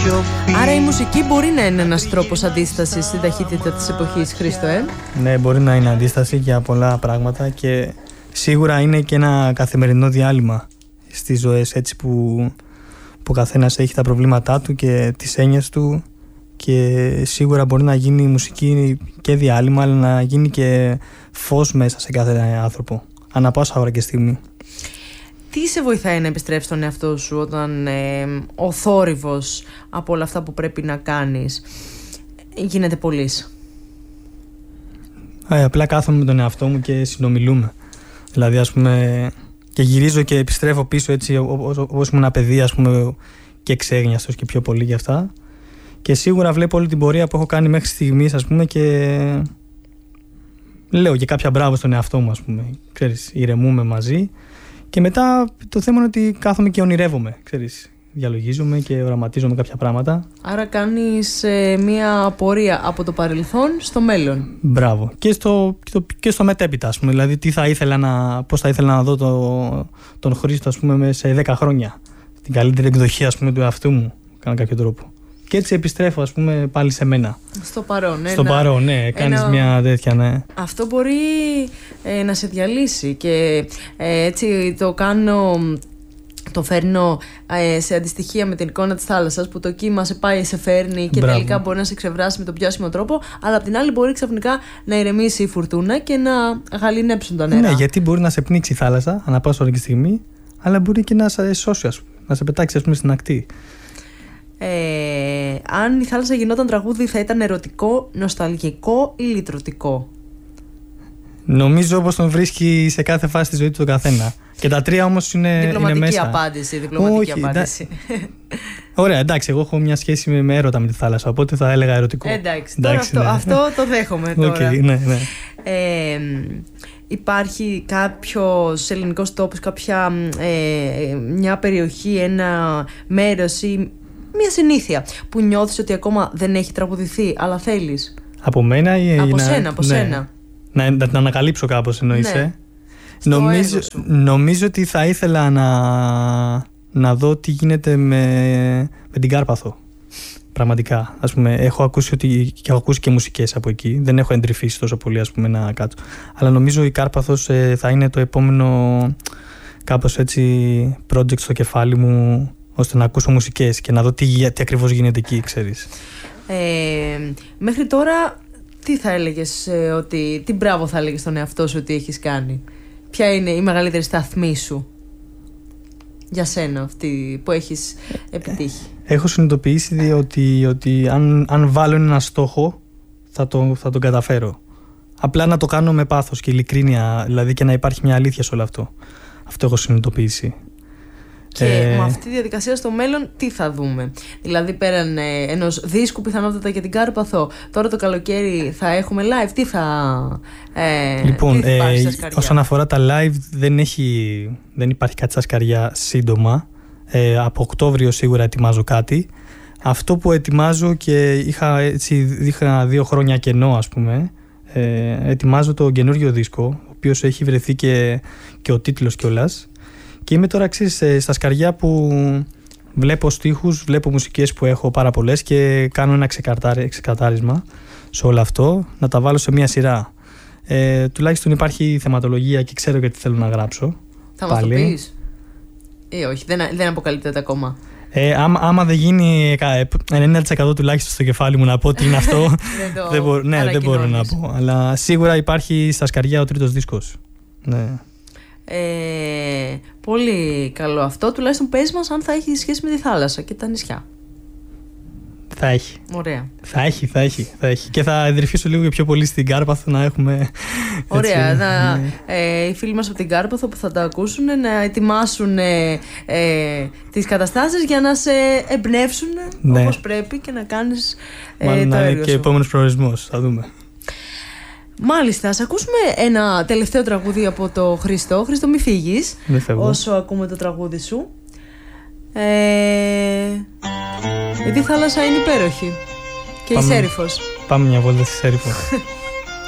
Άρα η μουσική μπορεί να είναι ένας τρόπος αντίστασης στην ταχύτητα της εποχής, Χρήστο, Ναι, μπορεί να είναι αντίσταση για πολλά πράγματα και σίγουρα είναι και ένα καθημερινό διάλειμμα στις ζωές, έτσι που ο καθένας έχει τα προβλήματά του και τις έννοιες του, και σίγουρα μπορεί να γίνει η μουσική και διάλειμμα, αλλά να γίνει και φως μέσα σε κάθε άνθρωπο, ανά πάσα ώρα και στιγμή. Τι σε βοηθάει να επιστρέψεις στον εαυτό σου όταν ο θόρυβος από όλα αυτά που πρέπει να κάνεις γίνεται πολύς? Απλά κάθομαι με τον εαυτό μου και συνομιλούμε. Δηλαδή, ας πούμε, και γυρίζω και επιστρέφω πίσω έτσι όπως ήμουν ένα παιδί, ας πούμε, και ξέγνιαστος και πιο πολύ γι' αυτά. Και σίγουρα βλέπω όλη την πορεία που έχω κάνει μέχρι στιγμής, ας πούμε, και λέω και κάποια μπράβο στον εαυτό μου, ας πούμε. Ξέρεις, ηρεμούμε μαζί. Και μετά το θέμα είναι ότι κάθομαι και ονειρεύομαι, ξέρεις. Διαλογίζομαι και οραματίζομαι κάποια πράγματα. Άρα κάνεις μία πορεία από το παρελθόν στο μέλλον. Μπράβο. Και στο μετέπειτα, ας πούμε. Δηλαδή, πώς θα ήθελα να δω τον Χρήστο, ας πούμε, σε 10 χρόνια. Την καλύτερη εκδοχή, ας πούμε, του εαυτού μου, κατά κάποιο τρόπο. Και έτσι επιστρέφω, ας πούμε, πάλι σε μένα. Στο παρόν, Στο παρόν, ναι. Κάνεις μια τέτοια, ναι. Αυτό μπορεί να σε διαλύσει και έτσι το φέρνω σε αντιστοιχεία με την εικόνα της θάλασσας, που το κύμα σε πάει, σε φέρνει και Μπράβο. τελικά μπορεί να σε ξεβράσει με τον πιο άσχημο τρόπο, αλλά απ' την άλλη μπορεί ξαφνικά να ηρεμήσει η φουρτούνα και να γαληνέψουν τα νερά. Ναι, γιατί μπορεί να σε πνίξει η θάλασσα ανά πάσα ώρα και στιγμή, αλλά μπορεί και να σε σώσει, ας πούμε, να σε πετάξει, ας πούμε, στην ακτή. Αν η θάλασσα γινόταν τραγούδι, θα ήταν ερωτικό, νοσταλγικό ή λυτρωτικό? Νομίζω όπως τον βρίσκει σε κάθε φάση της ζωής του τον καθένα. Και τα τρία όμως είναι μέσα. Διπλωματική απάντηση. Ωραία, εντάξει, εγώ έχω μια σχέση με έρωτα με τη θάλασσα, οπότε θα έλεγα ερωτικό. Εντάξει, τώρα αυτό το δέχομαι τώρα. Okay, ναι. Υπάρχει κάποιος ελληνικός τόπος, μια περιοχή, ένα μέρος ή μια συνήθεια που νιώθεις ότι ακόμα δεν έχει τραγουδηθεί, αλλά θέλεις? Από μένα ή από σένα? Να την ανακαλύψω κάπως, εννοείς? Ναι. Νομίζω ότι θα ήθελα να δω τι γίνεται με την Κάρπαθο. Πραγματικά. Ας πούμε, έχω ακούσει και μουσικές από εκεί. Δεν έχω εντρυφήσει τόσο πολύ, ας πούμε, να κάτσω. Αλλά νομίζω η Κάρπαθος θα είναι το επόμενο κάπως έτσι project στο κεφάλι μου, ώστε να ακούσω μουσικές και να δω τι ακριβώς γίνεται εκεί, ξέρεις. Μέχρι τώρα τι θα έλεγες, τι μπράβο θα έλεγες στον εαυτό σου ότι έχεις κάνει? Ποια είναι η μεγαλύτερη σταθμή σου για σένα, αυτή που έχεις επιτύχει? Έχω συνειδητοποιήσει ότι αν βάλω ένα στόχο θα τον καταφέρω. Απλά να το κάνω με πάθος και ειλικρίνεια, δηλαδή, και να υπάρχει μια αλήθεια σε όλο αυτό. Αυτό έχω συνειδητοποιήσει. Και με αυτή τη διαδικασία στο μέλλον τι θα δούμε? Δηλαδή, πέραν ενός δίσκου πιθανότατα για την Κάρπαθο, τώρα το καλοκαίρι θα έχουμε live? Τι θα λοιπόν, τι υπάρχει στα σκαριά? Όσον αφορά τα live, δεν υπάρχει κάτι στα σκαριά σύντομα. Από Οκτώβριο σίγουρα ετοιμάζω κάτι. Αυτό που ετοιμάζω και είχα 2 χρόνια κενό, ας πούμε, ετοιμάζω το καινούριο δίσκο, ο οποίος έχει βρεθεί και ο τίτλος κιόλας. Και είμαι τώρα, ξέρεις, στα σκαριά που βλέπω στίχους, βλέπω μουσικές που έχω πάρα πολλές και κάνω ένα ξεκατάρισμα σε όλο αυτό, να τα βάλω σε μια σειρά. Τουλάχιστον υπάρχει θεματολογία και ξέρω γιατί θέλω να γράψω. Θα μας το πεις? Όχι, δεν αποκαλύπτεται ακόμα. Άμα δεν γίνει 90% τουλάχιστον στο κεφάλι μου να πω τι είναι αυτό, δεν μπορώ να πω. Αλλά σίγουρα υπάρχει στα σκαριά ο 3ος δίσκος. Ναι. Πολύ καλό αυτό. Τουλάχιστον πες μας αν θα έχει σχέση με τη θάλασσα και τα νησιά. Θα έχει. Ωραία. Θα έχει. Και θα εντρυφήσω λίγο και πιο πολύ στην Κάρπαθο να έχουμε. Ωραία. Οι φίλοι μας από την Κάρπαθο που θα τα ακούσουν να ετοιμάσουν τις καταστάσεις για να σε εμπνεύσουν όπως πρέπει και να κάνεις το έργο σου. Και επόμενος προορισμός. Θα δούμε. Μάλιστα, ας ακούσουμε ένα τελευταίο τραγούδι από το Χριστό. Χριστό, μη φύγεις όσο ακούμε το τραγούδι σου. Γιατί η θάλασσα είναι υπέροχη και η Σέριφος. Πάμε μια βόλτα στη Σέριφο.